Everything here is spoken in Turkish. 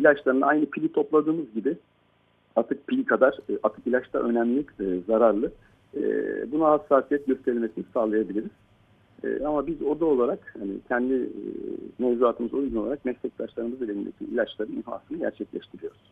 ilaçların aynı pili topladığımız gibi atık pil kadar atık ilaç da önemli, zararlı. Buna hassasiyet gösterilmesini sağlayabiliriz. Ama biz oda olarak hani kendi mevzuatımıza uygun olarak meslektaşlarımız elindeki ilaçların imhasını gerçekleştiriyoruz.